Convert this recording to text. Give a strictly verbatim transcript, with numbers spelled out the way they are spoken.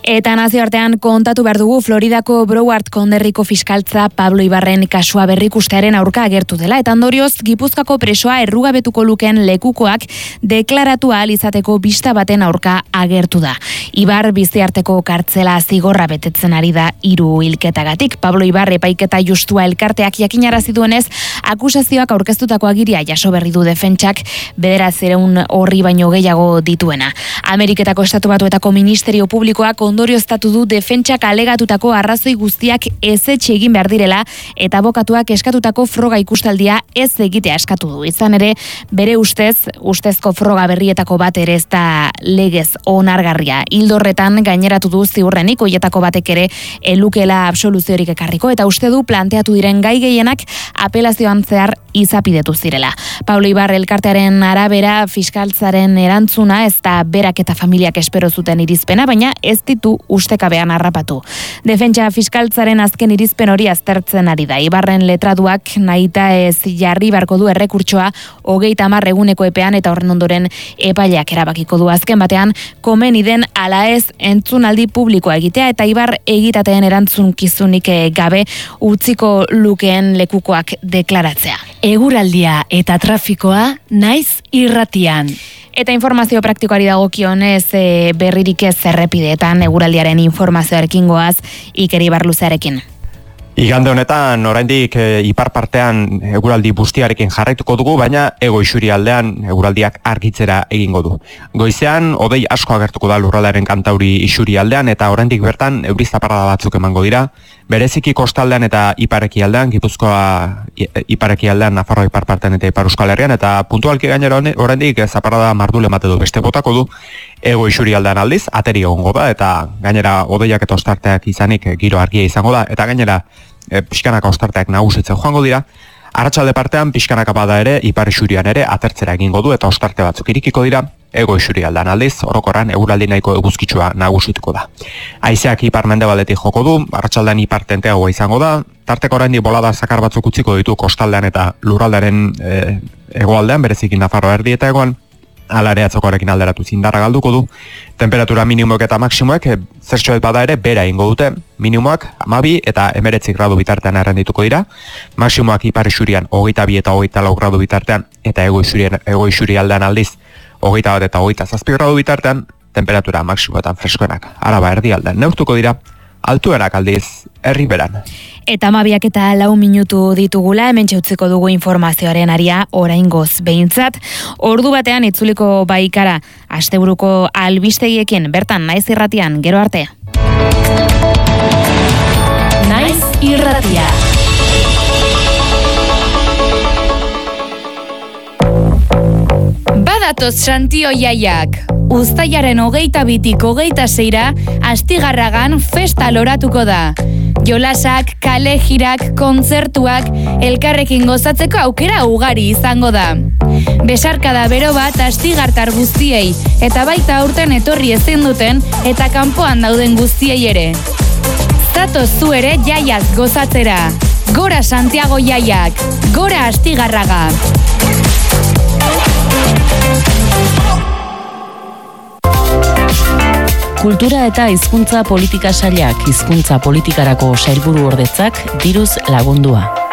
Eta nazioartean kontatu behar dugu Floridako Broward konderriko fiskaltza Pablo Ibarren kasua berrikustearen aurka agertu dela, eta ondorioz Gipuzkoako presoa errugabetuko luken lekukoak deklaratu ahal izateko bista baten aurka agertu da. Ibar biziarteko kartzela zigorra betetzen ari da hiru hilketagatik. Pablo Ibar epaiketa justua elkarteak jakinarazi duenez, akusazioak aurkeztutako agiria jaso berri du defentsak bederatziehun horri baino gehiago dituena. Ameriketako Estatu Batuetako Ministerio Publikoak ondorioztatu du defentsak alegatutako arrazoi guztiak ezetxe egin behar direla eta abokatuak eskatutako froga ikustaldia ez egitea eskatu du. Izan ere, bere ustez, ustezko froga berrietako bat ere ez da legez onargarria. Hildorretan gaineratu du ziurrenik hoietako batek ere elukela absoluziorik ekarriko eta uste du planteatu diren gai gehienak apelazioan zehar izapidetu zirela. Pablo Ibar elkartearen arabera fiskaltzaren erantzuna ez da berak eta familiak espero zuten irizpena, baina ez ditu ustekabean harrapatu. Defentsa fiskaltzaren azken irizpen hori aztertzen ari da. Ibarren letraduak nahita ez jarri barko du errekurtsoa hogeita hamar eguneko epean eta horren ondoren epaileak erabakiko du azken batean komeni den ala ez entzunaldi publikoa egitea eta Ibar egitateen erantzunkizunik gabe utziko lukeen lekukoak deklaratzea. Eguraldia eta trafikoa naiz irratian. Eta informazio praktikoari dagokionez e, berririk ez errepideetan eguraldiaren informazioarekin goaz Iker Ibarluzearekin. Igande honetan, oraindik e, ipar partean eguraldi bustiarekin jarraituko dugu, baina ego isurialdean eguraldiak argitzera egingo du. Goizean, hodei asko agertuko da lurraldearen kantauri isurialdean eta oraindik bertan euri zaparrada batzuk emango dira. Bereziki kostaldean eta iparekialdean, Gipuzkoa iparekialdean, Nafarroa ipar partean eta Ipar Euskal Herrian, eta puntualki gainera oraindik zaparrada mardule emate du beste botako du. Ego isurialdean aldiz, ateri egongo da, eta gainera hodeiak eta ostarteak izanik giro argia izango da, eta gainera e, pixkanaka ostarteak nagusitzen joango dira. Arratsalde partean pixkanaka bada ere, ipar isurian ere atertzera egingo du eta ostarte batzuk irikiko dira. Ego isurialdean aldiz, orokorran eguraldi nahiko eguzkitsua nagusituko da. Haizeak ipar mendebaldetik joko du, arratsaldean ipar tenteagoa izango da, tarteko oraindik bolada zakar batzuk utziko ditu kostaldean eta lurraldearen e, hegoaldean, bereziki Nafarroa erdi eta hegoan. Hala ere atzokoarekin alderatu indarra galduko du. Temperatura minimoek eta maksimoek zertxoet bada ere bera ingo dute. Minimoak hamabi eta hemeretzi gradu bitartean errendituko dira. Maksimoak ipar isurian hogeita bi eta hogeita lau gradu bitartean eta ego isurian, ego isurialdean aldiz hogeita bat eta hogeita zazpi gradu bitartean. Temperatura maksimoetan freskoenak Araba erdialdean neurtuko dira. Altuenak aldiz herriberan. Eta hamabiak eta lau minutu ditugula, hemen txautziko dugu informazioaren aria oraingoz behintzat. Ordu batean itzuliko baikara, asteburuko albistegiekin, bertan naiz irratian, gero arte. Naiz irratia. Badatoz Santio jaiak. Uztailaren hogeita bitik hogeita zeira, Astigarragan festa loratuko da. Jolasak, kale jirak, kontzertuak, elkarrekin gozatzeko aukera ugari izango da. Besarkada bero bat Astigartar guztiei, eta baita aurten etorri ezin duten, eta kanpoan dauden guztiei ere. Zatoz zu ere jaiaz gozatzera. Gora Santiago jaiak, gora Astigarraga. Kultura eta hizkuntza politika sailak hizkuntza politikarako sailburu ordetzak diruz lagundua.